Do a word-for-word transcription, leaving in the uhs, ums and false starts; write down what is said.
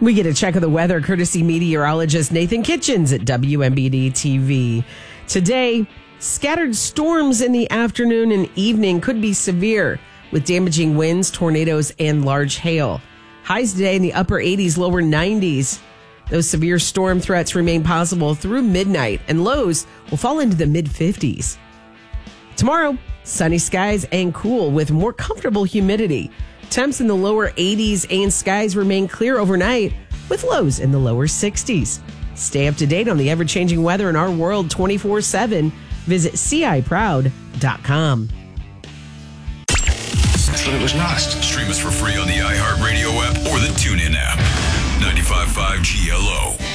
We get a check of the weather courtesy meteorologist Nathan Kitchens at W M B D T V. Today, scattered storms in the afternoon and evening could be severe with damaging winds, tornadoes, and large hail. Highs today in the upper eighties, lower nineties. Those severe storm threats remain possible through midnight, and lows will fall into the mid-fifties. Tomorrow, sunny skies and cool with more comfortable humidity. Temps in the lower eighties and skies remain clear overnight with lows in the lower sixties. Stay up to date on the ever-changing weather in our world twenty-four seven. Visit C I proud dot com. I thought it was lost. Stream us for free on the iHeartRadio app or the TuneIn app. ninety-five point five G L O.